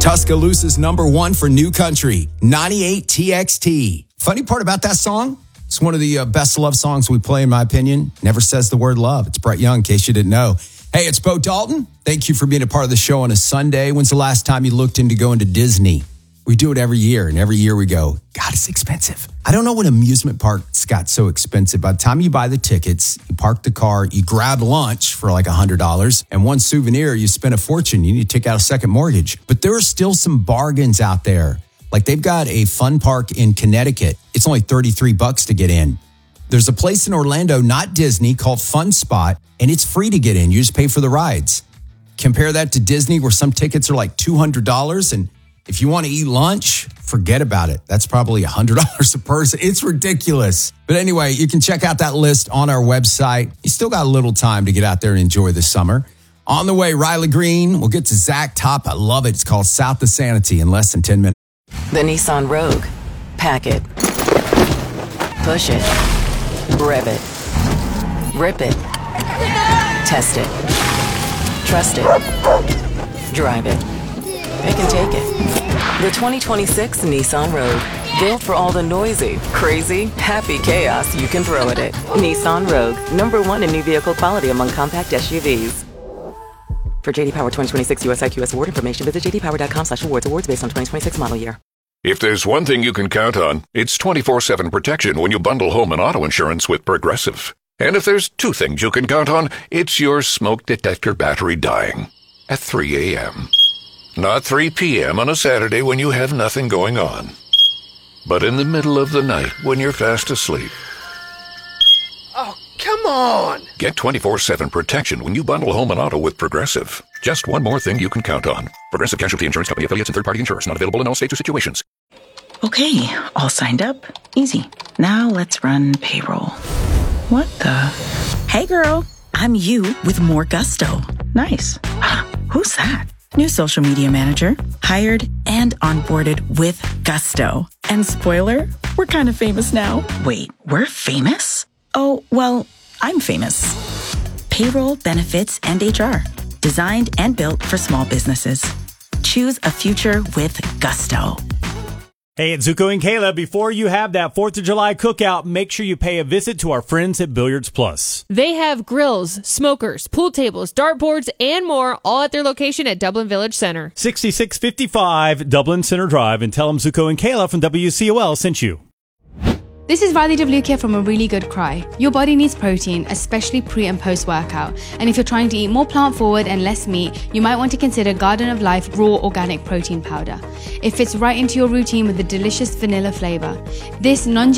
Tuscaloosa's #1 for new country, 98 TXT. Funny part about that song, it's one of the best love songs we play, in my opinion. Never says the word love. It's Brett Young, in case you didn't know. Hey, it's Bo Dalton. Thank you for being a part of the show on a Sunday. When's the last time you looked into going to Disney? We do it every year, and every year we go, God, it's expensive. I don't know when amusement parks got so expensive. By the time you buy the tickets, you park the car, you grab lunch for like $100, and one souvenir, you spend a fortune. You need to take out a second mortgage. But there are still some bargains out there. Like they've got a fun park in Connecticut. It's only $33 to get in. There's a place in Orlando, not Disney, called Fun Spot, and it's free to get in. You just pay for the rides. Compare that to Disney, where some tickets are like $200, and if you want to eat lunch, forget about it. That's probably $100 a person. It's ridiculous. But anyway, you can check out that list on our website. You still got a little time to get out there and enjoy the summer. On the way, Riley Green. We'll get to Zach Top. I love it. It's called South of Sanity in less than 10 minutes. The Nissan Rogue. Pack it. Push it. Rev it. Rip it. Test it. Trust it. Drive it. Pick and take it. The 2026 Nissan Rogue. Built for all the noisy, crazy, happy chaos you can throw at it. Nissan Rogue. #1 in new vehicle quality among compact SUVs. For JD Power 2026 US IQS award information, visit jdpower.com/awards. Awards based on 2026 model year. If there's one thing you can count on, it's 24/7 protection when you bundle home and auto insurance with Progressive. And if there's two things you can count on, it's your smoke detector battery dying at 3 a.m. Not 3 p.m. on a Saturday when you have nothing going on, but in the middle of the night when you're fast asleep. Oh, come on! Get 24/7 protection when you bundle home and auto with Progressive. Just one more thing you can count on. Progressive Casualty Insurance Company affiliates and third-party insurers. Not available in all states or situations. Okay, all signed up. Easy. Now let's run payroll. What the? Hey girl, I'm you with more gusto. Nice. Who's that? New social media manager. Hired and onboarded with gusto. And spoiler, we're kind of famous now. Wait, we're famous? Oh, well, I'm famous. Payroll, benefits, and HR. Designed and built for small businesses. Choose a future with gusto. Hey, it's Zuko and Kayla. Before you have that 4th of July cookout, make sure you pay a visit to our friends at Billiards Plus. They have grills, smokers, pool tables, dartboards, and more, all at their location at Dublin Village Center. 6655 Dublin Center Drive, and tell them Zuko and Kayla from WCOL sent you. This is Riley Devlukia from A Really Good Cry. Your body needs protein, especially pre and post workout. And if you're trying to eat more plant forward and less meat, you might want to consider Garden of Life Raw Organic Protein Powder. It fits right into your routine with a delicious vanilla flavor. This non